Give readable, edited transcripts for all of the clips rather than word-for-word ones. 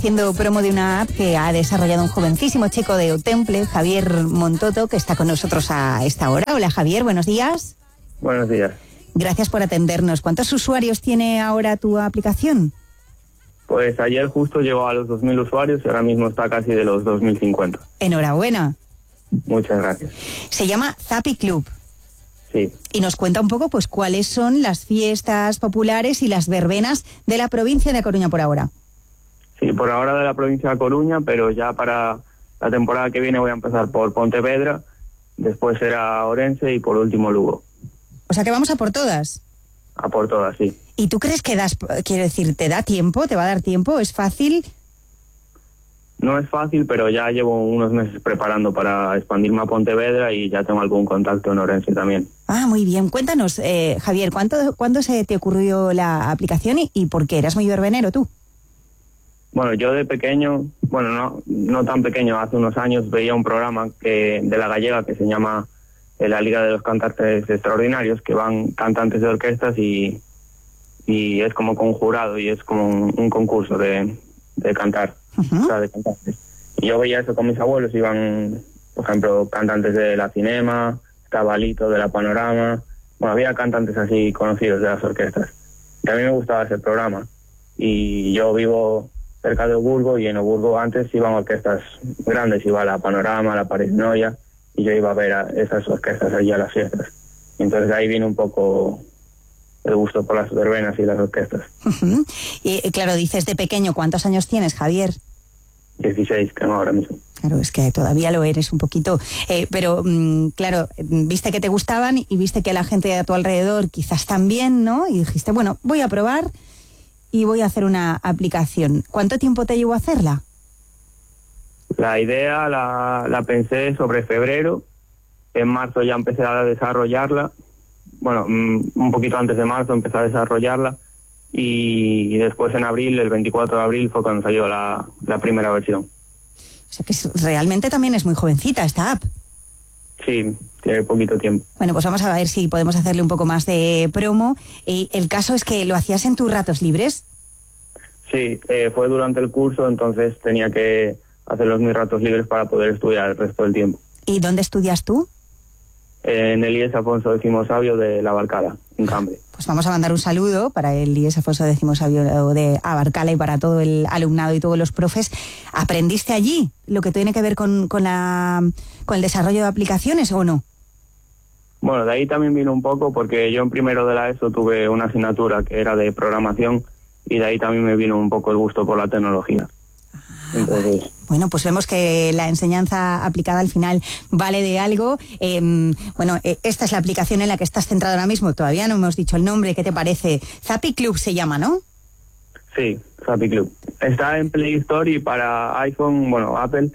haciendo promo de una app que ha desarrollado un jovencísimo chico de Otemple, Javier Montoto, que está con nosotros a esta hora. Hola Javier, buenos días. Buenos días. Gracias por atendernos. ¿Cuántos usuarios tiene ahora tu aplicación? Pues ayer justo llegó a los 2.000 usuarios y ahora mismo está casi de los 2.050. Enhorabuena. Muchas gracias. Se llama Zapi Club. Sí. Y nos cuenta un poco pues cuáles son las fiestas populares y las verbenas de la provincia de A Coruña por ahora. Sí, por ahora de la provincia de Coruña, pero ya para la temporada que viene voy a empezar por Pontevedra, después será Orense y por último Lugo. O sea que vamos a por todas. A por todas, sí. ¿Y tú crees que quiero decir, te da tiempo, te va a dar tiempo, es fácil? No es fácil, pero ya llevo unos meses preparando para expandirme a Pontevedra y ya tengo algún contacto en Orense también. Ah, muy bien. Cuéntanos, Javier, ¿cuándo se te ocurrió la aplicación y por qué? ¿Eras muy verbenero tú? Bueno, yo de pequeño, bueno, no tan pequeño, hace unos años veía un programa de La Gallega que se llama La Liga de los Cantantes Extraordinarios, que van cantantes de orquestas y es como con jurado y es como un concurso de cantar. Uh-huh. O sea, de cantantes. Y yo veía eso con mis abuelos, iban, por ejemplo, cantantes de la Cinema, estaba Lito de la Panorama, bueno, había cantantes así conocidos de las orquestas. Y a mí me gustaba ese programa. Y yo vivo cerca de Oburgo y en Oburgo antes iban orquestas grandes, iba la Panorama, la París-Noia, y yo iba a ver a esas orquestas allí a las fiestas. Y entonces ahí vino un poco el gusto por las verbenas y las orquestas. Uh-huh. Y claro, dices de pequeño, ¿cuántos años tienes, Javier? 16 tengo ahora mismo. Claro, es que todavía lo eres un poquito. Pero, claro, viste que te gustaban y viste que la gente a tu alrededor quizás también, ¿no? Y dijiste, bueno, voy a probar y voy a hacer una aplicación. ¿Cuánto tiempo te llevó a hacerla? La idea la pensé sobre febrero. En marzo ya empecé a desarrollarla. Bueno, un poquito antes de marzo empecé a desarrollarla y después en abril, el 24 de abril, fue cuando salió la primera versión. O sea que realmente también es muy jovencita esta app. Sí, tiene poquito tiempo. Bueno, pues vamos a ver si podemos hacerle un poco más de promo. El caso es que lo hacías en tus ratos libres. Sí, fue durante el curso, entonces tenía que hacer mis ratos libres para poder estudiar el resto del tiempo. ¿Y dónde estudias tú? En el IES Afonso X Sabio de La Barcala, en Cambre. Pues vamos a mandar un saludo para el IES Afonso X Sabio de Abarcala y para todo el alumnado y todos los profes. ¿Aprendiste allí lo que tiene que ver con el desarrollo de aplicaciones o no? Bueno, de ahí también vino un poco porque yo en primero de la ESO tuve una asignatura que era de programación y de ahí también me vino un poco el gusto por la tecnología. Entonces, vale. Bueno, pues vemos que la enseñanza aplicada al final vale de algo. Esta es la aplicación en la que estás centrado ahora mismo. Todavía no hemos dicho el nombre. ¿Qué te parece? Zapi Club se llama, ¿no? Sí, Zapi Club. Está en Play Store y para iPhone, bueno, Apple.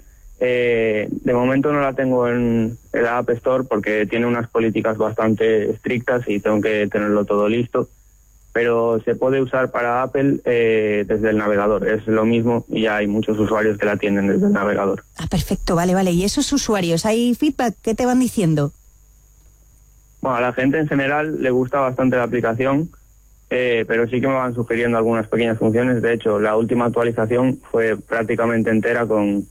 De momento no la tengo en la App Store porque tiene unas políticas bastante estrictas y tengo que tenerlo todo listo. Pero se puede usar para Apple desde el navegador, es lo mismo y ya hay muchos usuarios que la tienen desde el navegador. Ah, perfecto, vale. ¿Y esos usuarios, hay feedback? ¿Qué te van diciendo? Bueno, a la gente en general le gusta bastante la aplicación, pero sí que me van sugiriendo algunas pequeñas funciones. De hecho, la última actualización fue prácticamente entera con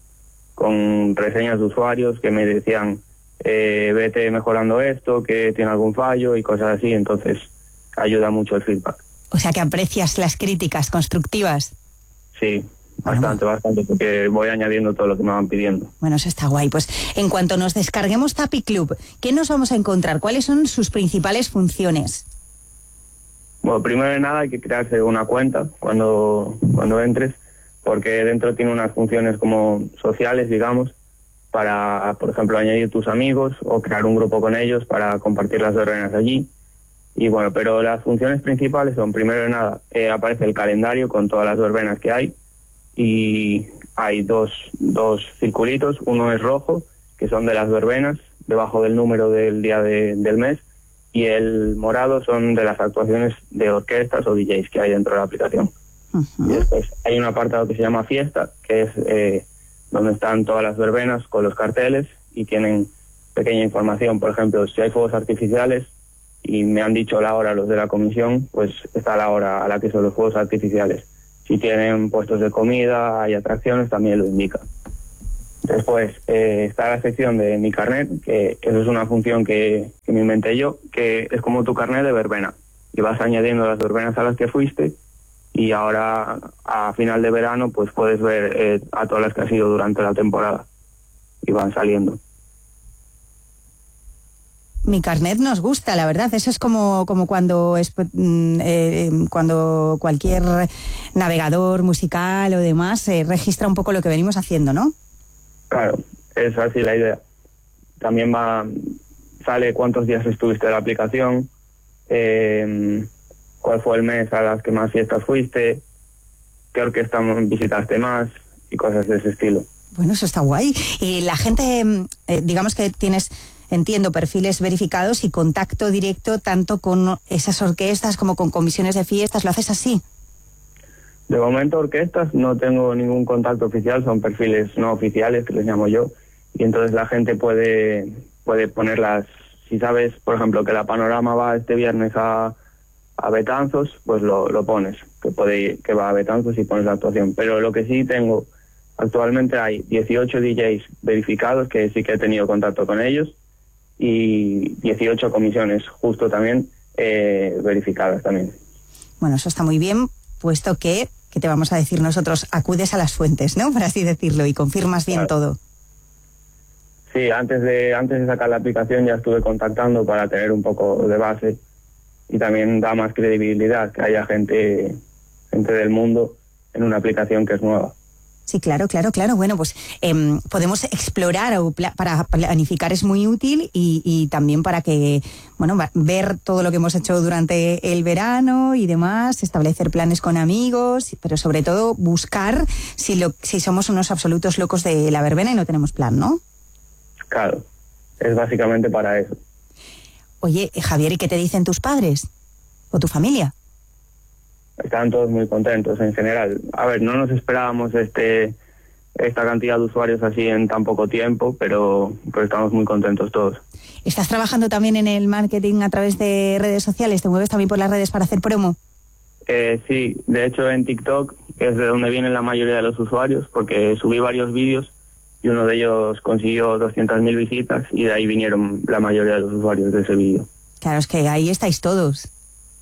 reseñas de usuarios que me decían vete mejorando esto, que tiene algún fallo y cosas así, entonces ayuda mucho el feedback. O sea que aprecias las críticas constructivas. Sí, bastante, porque voy añadiendo todo lo que me van pidiendo. Bueno, eso está guay. Pues en cuanto nos descarguemos Zapi Club, ¿qué nos vamos a encontrar? ¿Cuáles son sus principales funciones? Bueno, primero de nada hay que crearse una cuenta cuando entres, porque dentro tiene unas funciones como sociales, digamos, para, por ejemplo, añadir tus amigos o crear un grupo con ellos para compartir las verbenas allí. Y bueno, pero las funciones principales son, primero de nada, aparece el calendario con todas las verbenas que hay y hay dos circulitos, uno es rojo, que son de las verbenas, debajo del número del día del mes, y el morado son de las actuaciones de orquestas o DJs que hay dentro de la aplicación. Uh-huh. Y después hay un apartado que se llama Fiesta, que es donde están todas las verbenas con los carteles y tienen pequeña información, por ejemplo, si hay fuegos artificiales, y me han dicho la hora los de la comisión, pues está la hora a la que son los fuegos artificiales. Si tienen puestos de comida, hay atracciones, también lo indica. Después está la sección de Mi Carnet, que eso es una función que me inventé yo, que es como tu carnet de verbena. Y vas añadiendo las verbenas a las que fuiste, y ahora a final de verano pues puedes ver a todas las que has ido durante la temporada. Y van saliendo. Mi Carnet nos gusta, la verdad. Eso es como cuando cuando cualquier navegador musical o demás registra un poco lo que venimos haciendo, ¿no? Claro, es así la idea. También sale cuántos días estuviste en la aplicación, cuál fue el mes a las que más fiestas fuiste, qué orquesta visitaste más y cosas de ese estilo. Bueno, eso está guay. Y la gente, digamos que tienes, entiendo, perfiles verificados y contacto directo tanto con esas orquestas como con comisiones de fiestas. ¿Lo haces así? De momento, orquestas no tengo ningún contacto oficial, son perfiles no oficiales, que les llamo yo, y entonces la gente puede ponerlas. Si sabes, por ejemplo, que la Panorama va este viernes a Betanzos, pues lo pones, que va a Betanzos y pones la actuación. Pero lo que sí tengo, actualmente hay 18 DJs verificados, que sí que he tenido contacto con ellos, y 18 comisiones justo también verificadas también. Bueno, eso está muy bien, puesto que te vamos a decir nosotros, acudes a las fuentes, ¿no? Por así decirlo, y confirmas bien todo. Sí, antes de sacar la aplicación ya estuve contactando para tener un poco de base, y también da más credibilidad que haya gente del mundo en una aplicación que es nueva. Sí, claro. Bueno, pues podemos explorar para planificar, es muy útil, y también para que, bueno, ver todo lo que hemos hecho durante el verano y demás, establecer planes con amigos, pero sobre todo buscar si somos unos absolutos locos de la verbena y no tenemos plan, ¿no? Claro, es básicamente para eso. Oye, Javier, ¿y qué te dicen tus padres o tu familia? Están todos muy contentos en general. A ver, no nos esperábamos esta cantidad de usuarios así en tan poco tiempo, pero estamos muy contentos todos. ¿Estás trabajando también en el marketing a través de redes sociales? ¿Te mueves también por las redes para hacer promo? Sí, de hecho en TikTok, que es de donde vienen la mayoría de los usuarios, porque subí varios vídeos y uno de ellos consiguió 200.000 visitas, y de ahí vinieron la mayoría de los usuarios de ese vídeo. Claro, es que ahí estáis todos.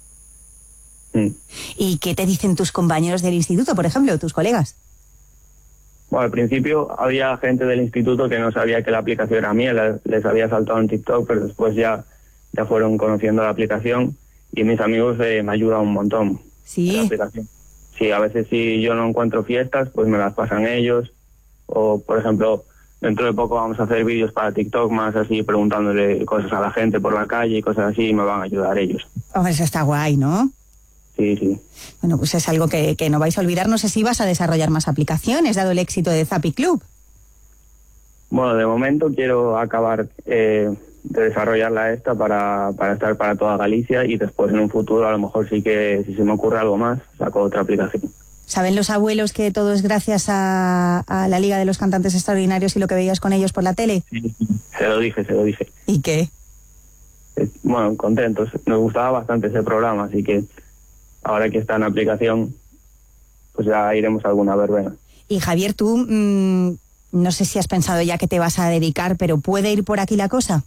¿Y qué te dicen tus compañeros del instituto, por ejemplo, tus colegas? Bueno, al principio había gente del instituto que no sabía que la aplicación era mía, les había saltado en TikTok, pero después ya fueron conociendo la aplicación, y mis amigos me ayudan un montón. ¿Sí? En la aplicación. Sí, a veces si yo no encuentro fiestas, pues me las pasan ellos, o por ejemplo, dentro de poco vamos a hacer vídeos para TikTok más así, preguntándole cosas a la gente por la calle y cosas así, y me van a ayudar ellos. Oh, eso está guay, ¿no? Sí. Bueno, pues es algo que no vais a olvidar. No sé si vas a desarrollar más aplicaciones, dado el éxito de Zappy Club. Bueno, de momento quiero acabar de desarrollarla para estar para toda Galicia, y después en un futuro a lo mejor sí que, si se me ocurre algo más, saco otra aplicación. ¿Saben los abuelos que todo es gracias a la Liga de los Cantantes Extraordinarios y lo que veías con ellos por la tele? Sí, se lo dije. ¿Y qué? Bueno, contentos. Nos gustaba bastante ese programa, así que ahora que está en aplicación, pues ya iremos a alguna verbena. Y Javier, tú, no sé si has pensado ya que te vas a dedicar, pero ¿puede ir por aquí la cosa?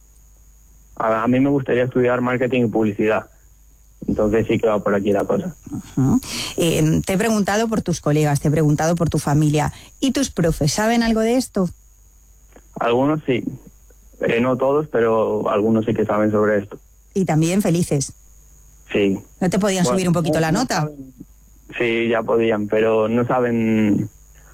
A mí me gustaría estudiar marketing y publicidad, entonces sí que va por aquí la cosa. Uh-huh. Te he preguntado por tus colegas, te he preguntado por tu familia. ¿Y tus profes saben algo de esto? Algunos sí, no todos, pero algunos sí que saben sobre esto. ¿Y también felices? Sí. ¿No te podían subir un poquito la nota? Sí, ya podían, pero no saben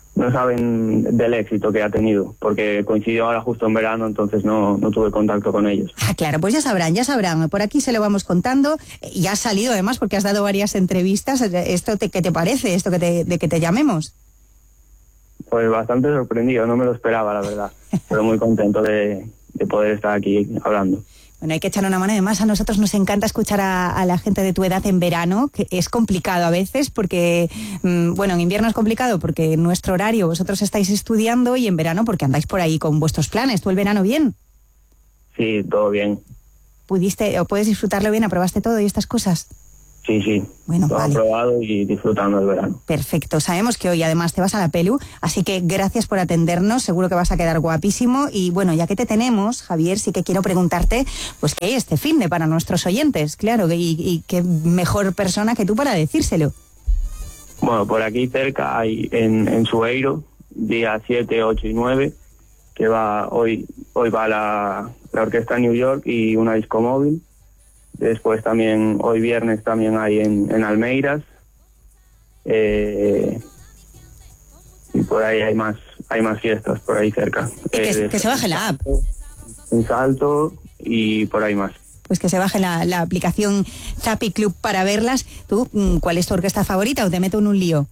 del éxito que ha tenido, porque coincidió ahora justo en verano, entonces no tuve contacto con ellos. Ah, claro, pues ya sabrán. Por aquí se lo vamos contando. Y has salido además porque has dado varias entrevistas. ¿Qué te parece, esto de que te llamemos? Pues bastante sorprendido, no me lo esperaba, la verdad. Pero muy contento de poder estar aquí hablando. Bueno, hay que echar una mano. Además, a nosotros nos encanta escuchar a la gente de tu edad en verano, que es complicado a veces porque, bueno, en invierno es complicado porque en nuestro horario vosotros estáis estudiando, y en verano porque andáis por ahí con vuestros planes. ¿Tú el verano bien? Sí, todo bien. ¿Puedes disfrutarlo bien? ¿Aprobaste todo y estas cosas? Sí. Bueno, lo vale. he probado y disfrutando del verano. Perfecto. Sabemos que hoy además te vas a la Pelu, así que gracias por atendernos. Seguro que vas a quedar guapísimo. Y bueno, ya que te tenemos, Javier, sí que quiero preguntarte, pues qué hay este finde para nuestros oyentes, claro, y qué mejor persona que tú para decírselo. Bueno, por aquí cerca hay en Sueiro, día 7, 8 y 9, que hoy va la Orquesta New York y una disco móvil. Después también, hoy viernes también hay en Almeiras. Y por ahí hay más fiestas, por ahí cerca. Que se baje la app. En Salto y por ahí más. Pues que se baje la aplicación Zappy Club para verlas. ¿Tú cuál es tu orquesta favorita o te meto en un lío?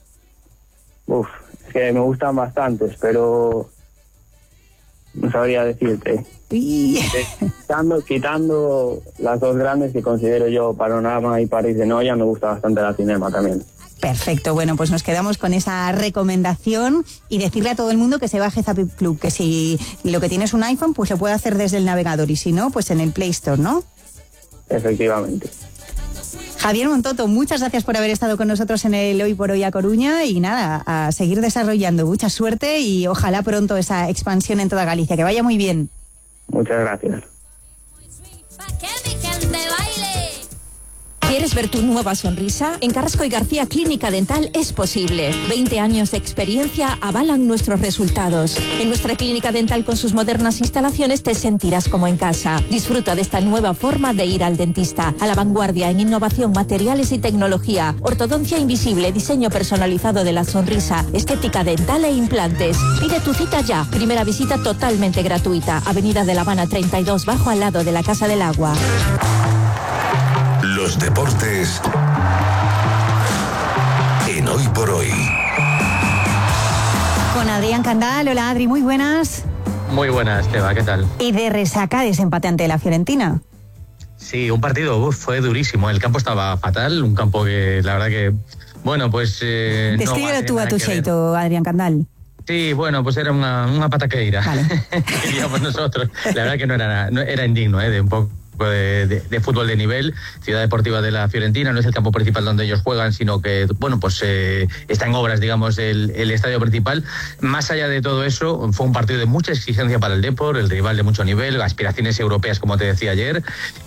Es que me gustan bastantes, pero no sabría decirte. Quitando las dos grandes que considero yo, Panorama y París de Noia, me gusta bastante la Cinema también. Perfecto, bueno, pues nos quedamos con esa recomendación y decirle a todo el mundo que se baje Zappy Club, que si lo que tienes un iPhone, pues se puede hacer desde el navegador y si no, pues en el Play Store, ¿no? Efectivamente. Javier Montoto, muchas gracias por haber estado con nosotros en el Hoy por Hoy a Coruña y nada, a seguir desarrollando. Mucha suerte y ojalá pronto esa expansión en toda Galicia. Que vaya muy bien. Muchas gracias. ¿Quieres ver tu nueva sonrisa? En Carrasco y García Clínica Dental es posible. 20 años de experiencia avalan nuestros resultados. En nuestra clínica dental con sus modernas instalaciones te sentirás como en casa. Disfruta de esta nueva forma de ir al dentista. A la vanguardia en innovación, materiales y tecnología. Ortodoncia invisible, diseño personalizado de la sonrisa, estética dental e implantes. Pide tu cita ya. Primera visita totalmente gratuita. Avenida de La Habana 32 Bajo, al lado de la Casa del Agua. Los deportes en Hoy por Hoy. Con Adrián Candal. Hola Adri, muy buenas. Muy buenas, Teba, ¿qué tal? Y de resaca, desempate ante la Fiorentina. Sí, un partido fue durísimo. El campo estaba fatal, un campo que la verdad que, bueno, pues... Descríbelo tú a tu xeito, Adrián Candal. Sí, bueno, pues era una pataqueira, vale. Diríamos nosotros. La verdad que no era indigno, de un poco de fútbol de nivel. Ciudad Deportiva de la Fiorentina no es el campo principal donde ellos juegan, sino que, bueno, pues está en obras, digamos, el estadio principal. Más allá de todo eso, fue un partido de mucha exigencia para el Depor, el rival de mucho nivel, aspiraciones europeas, como te decía ayer,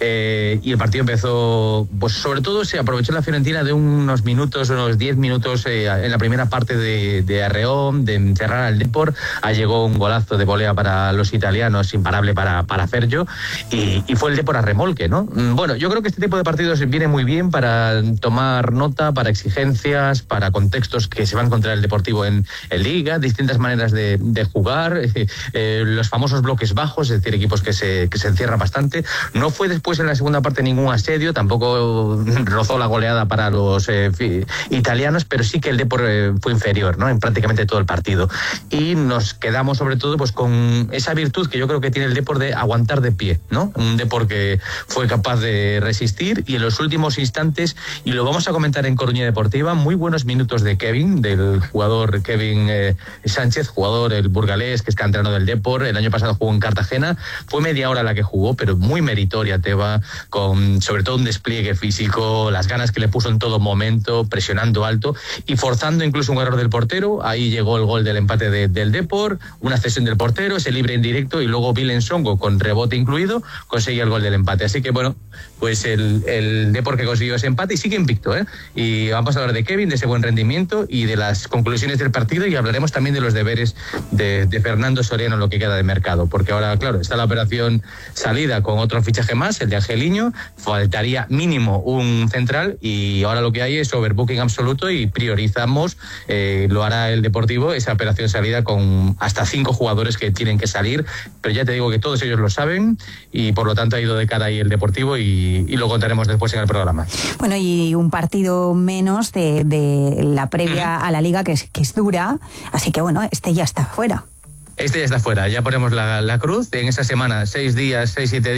y el partido empezó, pues sobre todo se aprovechó la Fiorentina de unos 10 minutos en la primera parte de arreón, de encerrar al Depor. Llegó un golazo de volea para los italianos, imparable para Fergio, y fue el Depor a remolque, ¿no? Bueno, yo creo que este tipo de partidos viene muy bien para tomar nota, para exigencias, para contextos que se va a encontrar el Deportivo en Liga, distintas maneras de jugar, los famosos bloques bajos, es decir, equipos que se encierran bastante. No fue después en la segunda parte ningún asedio, tampoco rozó la goleada para los italianos, pero sí que el Depor fue inferior, ¿no?, en prácticamente todo el partido. Y nos quedamos sobre todo pues con esa virtud que yo creo que tiene el Depor de aguantar de pie, ¿no? Un Depor que fue capaz de resistir y en los últimos instantes, y lo vamos a comentar en Coruña Deportiva, muy buenos minutos de Kevin, del jugador Kevin Sánchez, jugador el burgalés que es canterano del Depor. El año pasado jugó en Cartagena, fue media hora la que jugó, pero muy meritoria, Teba, con sobre todo un despliegue físico, las ganas que le puso en todo momento, presionando alto y forzando incluso un error del portero. Ahí llegó el gol del empate del Depor, una cesión del portero, ese libre en directo, y luego Vilen Songo, con rebote incluido, conseguía el gol del empate. Así que bueno, pues el Depor que consiguió ese empate y sigue invicto, y vamos a hablar de Kevin, de ese buen rendimiento y de las conclusiones del partido, y hablaremos también de los deberes de Fernando Soriano en lo que queda de mercado, porque ahora, claro, está la operación salida con otro fichaje más, el de Angeliño, faltaría mínimo un central, y ahora lo que hay es overbooking absoluto y priorizamos, lo hará el Deportivo, esa operación salida con hasta 5 jugadores que tienen que salir, pero ya te digo que todos ellos lo saben y por lo tanto ha ido de cara ahí el Deportivo y lo contaremos después en el programa. Bueno, y un partido menos de la previa a la Liga que es dura, así que bueno, este ya está fuera. Este ya está fuera, ya ponemos la cruz. En esa semana, 7 días,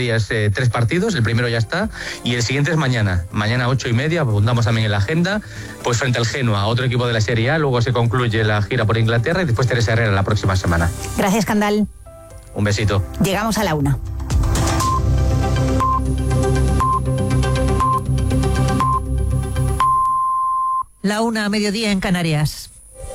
3 partidos, el primero ya está, y el siguiente es mañana 8:30, apuntamos también en la agenda, pues frente al Genoa, otro equipo de la Serie A, luego se concluye la gira por Inglaterra y después Teresa Herrera la próxima semana. Gracias, Candal. Un besito. Llegamos a la 1. La 1:00 en Canarias.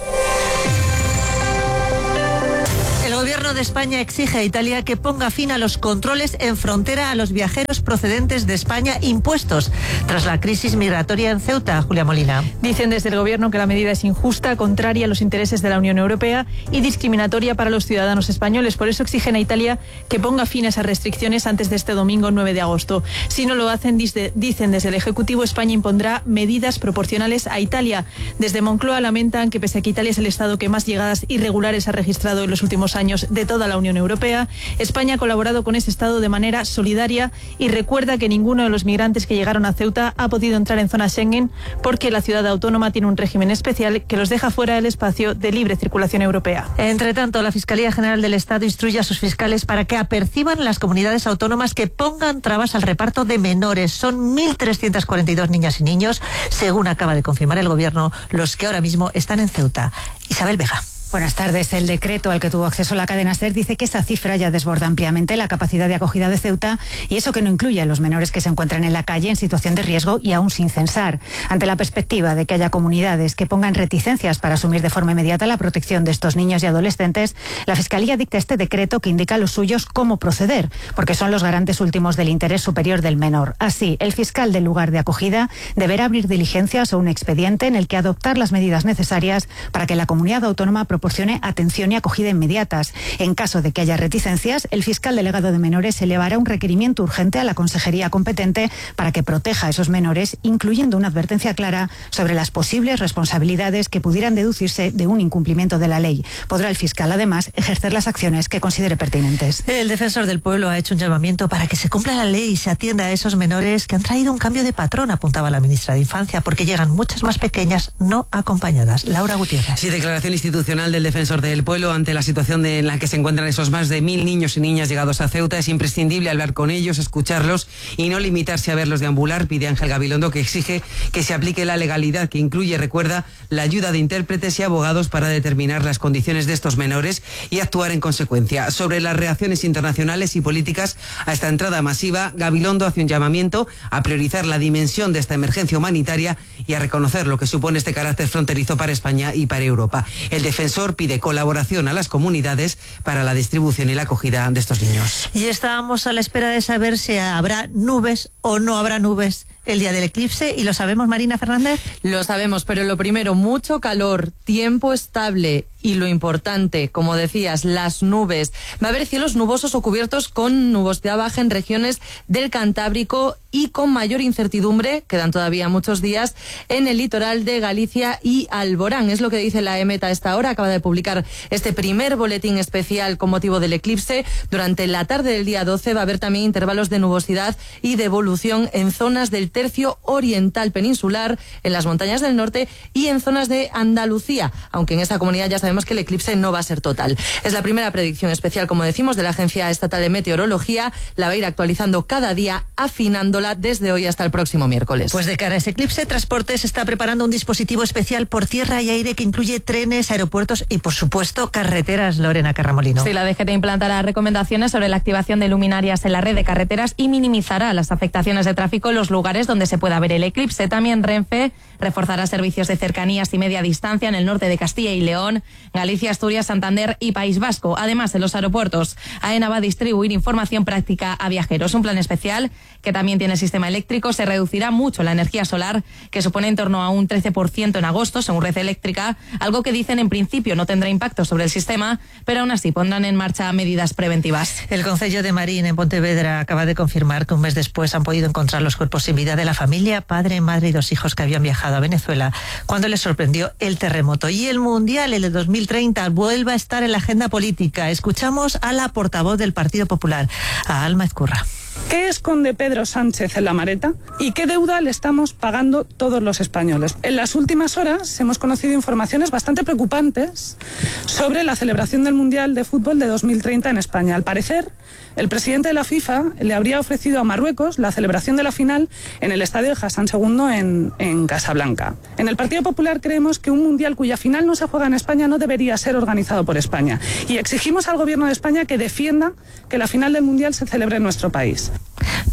El Gobierno de España exige a Italia que ponga fin a los controles en frontera a los viajeros procedentes de España impuestos tras la crisis migratoria en Ceuta. Julia Molina. Dicen desde el Gobierno que la medida es injusta, contraria a los intereses de la Unión Europea y discriminatoria para los ciudadanos españoles. Por eso exigen a Italia que ponga fin a esas restricciones antes de este domingo 9 de agosto. Si no lo hacen, dicen desde el Ejecutivo, España impondrá medidas proporcionales a Italia. Desde Moncloa lamentan que pese a que Italia es el Estado que más llegadas irregulares ha registrado en los últimos años de toda la Unión Europea, España ha colaborado con ese Estado de manera solidaria y recuerda que ninguno de los migrantes que llegaron a Ceuta ha podido entrar en zona Schengen porque la ciudad autónoma tiene un régimen especial que los deja fuera del espacio de libre circulación europea. Entre tanto, la Fiscalía General del Estado instruye a sus fiscales para que aperciban las comunidades autónomas que pongan trabas al reparto de menores. Son 1.342 niñas y niños, según acaba de confirmar el Gobierno, los que ahora mismo están en Ceuta. Isabel Vega. Buenas tardes. El decreto al que tuvo acceso la cadena SER dice que esa cifra ya desborda ampliamente la capacidad de acogida de Ceuta y eso que no incluye a los menores que se encuentran en la calle en situación de riesgo y aún sin censar. Ante la perspectiva de que haya comunidades que pongan reticencias para asumir de forma inmediata la protección de estos niños y adolescentes, la Fiscalía dicta este decreto que indica a los suyos cómo proceder, porque son los garantes últimos del interés superior del menor. Así, el fiscal del lugar de acogida deberá abrir diligencias o un expediente en el que adoptar las medidas necesarias para que la comunidad autónoma proporcione atención y acogida inmediatas. En caso de que haya reticencias, el fiscal delegado de menores elevará un requerimiento urgente a la consejería competente para que proteja a esos menores, incluyendo una advertencia clara sobre las posibles responsabilidades que pudieran deducirse de un incumplimiento de la ley. Podrá el fiscal, además, ejercer las acciones que considere pertinentes. El Defensor del Pueblo ha hecho un llamamiento para que se cumpla la ley y se atienda a esos menores que han traído un cambio de patrón, apuntaba la ministra de Infancia, porque llegan muchas más pequeñas no acompañadas. Laura Gutiérrez. Sí, declaración institucional del Defensor del Pueblo ante la situación en la que se encuentran esos más de 1.000 niños y niñas llegados a Ceuta. Es imprescindible hablar con ellos, escucharlos y no limitarse a verlos deambular. Pide Ángel Gabilondo que exige que se aplique la legalidad, que incluye, recuerda, la ayuda de intérpretes y abogados para determinar las condiciones de estos menores y actuar en consecuencia. Sobre las reacciones internacionales y políticas a esta entrada masiva, Gabilondo hace un llamamiento a priorizar la dimensión de esta emergencia humanitaria y a reconocer lo que supone este carácter fronterizo para España y para Europa. El defensor pide colaboración a las comunidades para la distribución y la acogida de estos niños. Y estábamos a la espera de saber si habrá nubes o no habrá nubes el día del eclipse, y lo sabemos, Marina Fernández. Lo sabemos, pero lo primero, mucho calor, tiempo estable y lo importante, como decías, las nubes. Va a haber cielos nubosos o cubiertos con nubosidad baja en regiones del Cantábrico y con mayor incertidumbre, quedan todavía muchos días, en el litoral de Galicia y Alborán. Es lo que dice la EMET a esta hora. Acaba de publicar este primer boletín especial con motivo del eclipse. Durante la tarde del día 12 va a haber también intervalos de nubosidad y de evolución en zonas del tercio oriental peninsular, en las montañas del norte y en zonas de Andalucía, aunque en esta comunidad ya sabemos que el eclipse no va a ser total. Es la primera predicción especial, como decimos, de la Agencia Estatal de Meteorología. La va a ir actualizando cada día, afinándola desde hoy hasta el próximo miércoles. Pues de cara a ese eclipse, Transportes está preparando un dispositivo especial por tierra y aire que incluye trenes, aeropuertos y, por supuesto, carreteras. Lorena Carramolino. Sí, la DGT implantará recomendaciones sobre la activación de luminarias en la red de carreteras y minimizará las afectaciones de tráfico en los lugares donde se pueda ver el eclipse. También Renfe reforzará servicios de cercanías y media distancia en el norte de Castilla y León, Galicia, Asturias, Santander y País Vasco. Además, en los aeropuertos, AENA va a distribuir información práctica a viajeros. Un plan especial que también tiene sistema eléctrico. Se reducirá mucho la energía solar, que supone en torno a un 13% en agosto, según Red Eléctrica, algo que dicen en principio no tendrá impacto sobre el sistema, pero aún así pondrán en marcha medidas preventivas. El Concello de Marín, en Pontevedra, acaba de confirmar que un mes después han podido encontrar los cuerpos sin vida de la familia, padre, madre y 2 hijos que habían viajado a Venezuela cuando les sorprendió el terremoto. Y el Mundial, el de 2030, vuelve a estar en la agenda política. Escuchamos a la portavoz del Partido Popular, a Alma Ezcurra. ¿Qué esconde Pedro Sánchez en la maleta? ¿Y qué deuda le estamos pagando todos los españoles? En las últimas horas hemos conocido informaciones bastante preocupantes sobre la celebración del Mundial de Fútbol de 2030 en España. Al parecer, el presidente de la FIFA le habría ofrecido a Marruecos la celebración de la final en el estadio de Hassan II en Casablanca. En el Partido Popular creemos que un Mundial cuya final no se juega en España no debería ser organizado por España. Y exigimos al Gobierno de España que defienda que la final del Mundial se celebre en nuestro país.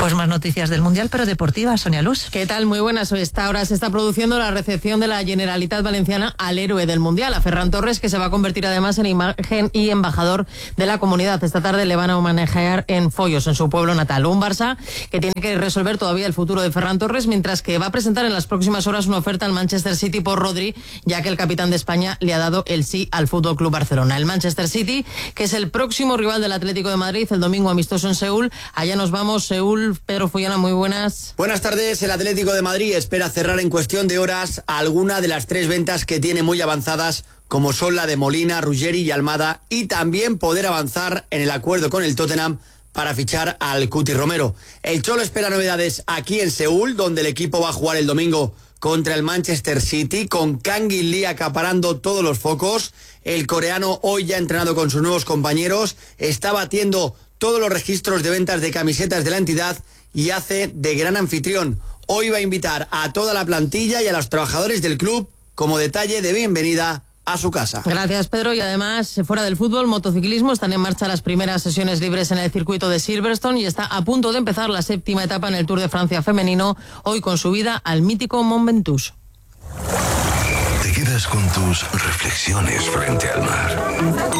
Pues más noticias del Mundial, pero deportivas. Sonia Luz. ¿Qué tal? Muy buenas. Esta hora se está produciendo la recepción de la Generalitat Valenciana al héroe del Mundial, a Ferran Torres, que se va a convertir además en imagen y embajador de la comunidad. Esta tarde le van a homenajear en Foyos, en su pueblo natal. Un Barça que tiene que resolver todavía el futuro de Ferran Torres, mientras que va a presentar en las próximas horas una oferta al Manchester City por Rodri, ya que el capitán de España le ha dado el sí al Fútbol Club Barcelona. El Manchester City, que es el próximo rival del Atlético de Madrid, el domingo amistoso en Seúl. Allá nos vamos, Seúl. Pedro Follana, muy buenas. Buenas tardes. El Atlético de Madrid espera cerrar en cuestión de horas alguna de las 3 ventas que tiene muy avanzadas, como son la de Molina, Ruggeri y Almada, y también poder avanzar en el acuerdo con el Tottenham para fichar al Cuti Romero. El Cholo espera novedades aquí en Seúl, donde el equipo va a jugar el domingo contra el Manchester City, con Kang In Lee acaparando todos los focos. El coreano, hoy ya entrenado con sus nuevos compañeros, está batiendo todos los registros de ventas de camisetas de la entidad y hace de gran anfitrión. Hoy va a invitar a toda la plantilla y a los trabajadores del club como detalle de bienvenida a su casa. Gracias, Pedro. Y además, fuera del fútbol, motociclismo, están en marcha las primeras sesiones libres en el circuito de Silverstone y está a punto de empezar la 7ª etapa en el Tour de Francia femenino, hoy con subida al mítico Mont Ventoux. Te quedas con tus reflexiones frente al mar,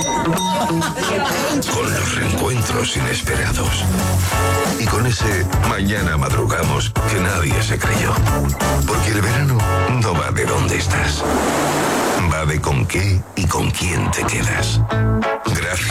con los reencuentros inesperados y con ese mañana madrugamos que nadie se creyó. Porque el verano no va de dónde estás, va de con qué y con quién te quedas. Gracias